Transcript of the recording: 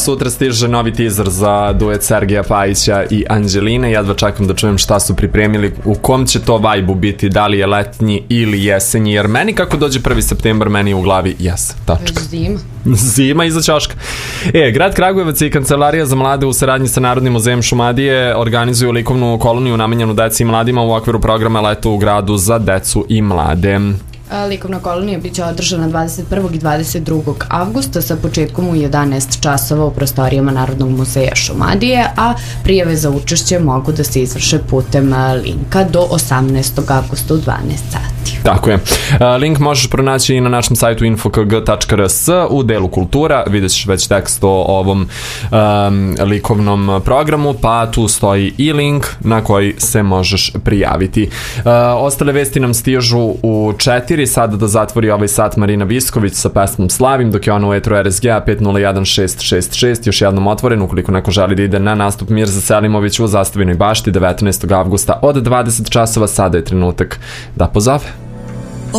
sutra stiže novi teaser za duet Sergeja Pajića i Anđeline. Jedva čekam da čujem šta su pripremili, u kom će to vibe biti, da li je letnji ili jesenji, jer meni kako dođe 1. septembar, meni je u glavi jesen, tačka. Zima iza ćoška. Grad Kragujevac i Kancelarija za mlade u saradnji sa Narodnim muzejem Šumadije organizuju likovnu koloniju namenjenu deci i mladima u okviru programa Leto u gradu za decu i mlade. Likovna kolonija biće održana 21. i 22. avgusta sa početkom u 11 časova u prostorijama Narodnog muzeja Šumadije, a prijave za učešće mogu da se izvrše putem linka do 18. avgusta u 12 sati. Tako je. Link možeš pronaći i na našem sajtu infokg.rs u delu kultura. Vidjet ćeš već tekst o ovom likovnom programu, pa tu stoji i link na koji se možeš prijaviti. Ostale vesti nam stižu u 4. Sada da zatvori ovaj sat Marina Visković sa pesmom Slavim, dok je ona u etru RSG-a 501666 još jednom otvoren. Ukoliko neko želi da ide na nastup Mirza Selimović u Zastavinoj bašti 19. avgusta od 20 časova, sada je trenutak da pozove.